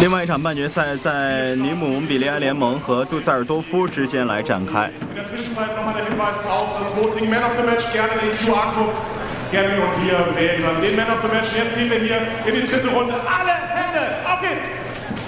另外一场半决赛在尼姆蒙彼利埃联盟和杜塞尔多夫之间来展开。 Gerne und wir wählen dann den Man of the Match. Jetzt gehen wir hier in die dritte Runde. Alle Hände, auf geht's!